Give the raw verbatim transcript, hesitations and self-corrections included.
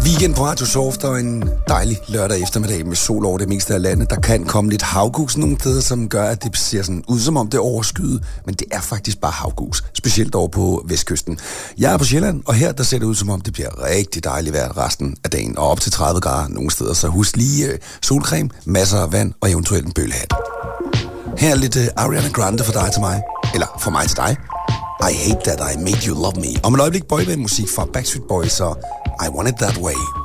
Weekend på Radio Soft og en dejlig lørdag eftermiddag med sol over det meste af landet. Der kan komme lidt havgus nogle steder, som gør, at det ser sådan ud, som om det er overskyet. Men det er faktisk bare havgus, specielt over på vestkysten. Jeg er på Sjælland, og her der ser det ud, som om det bliver rigtig dejligt vejr resten af dagen. Og op til tredive grader nogle steder, så husk lige øh, solcreme, masser af vand og eventuelt en bøllehat. Her er lidt øh, Ariana Grande for dig til mig. Eller for mig til dig. I Hate That I Made You Love Me. Om et øjeblik boyband musik fra Backstreet Boys og I Want It That Way.